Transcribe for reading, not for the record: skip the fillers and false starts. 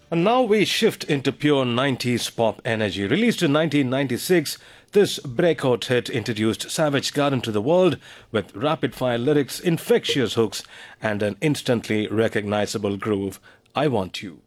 And now we shift into pure 90s pop energy. Released in 1996, this breakout hit introduced Savage Garden to the world with rapid-fire lyrics, infectious hooks, and an instantly recognizable groove. I Want You.